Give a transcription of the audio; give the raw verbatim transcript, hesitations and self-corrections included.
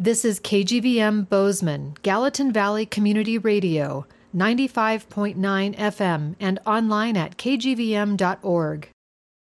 This is K G V M Bozeman, Gallatin Valley Community Radio, ninety-five point nine F M and online at k g v m dot org.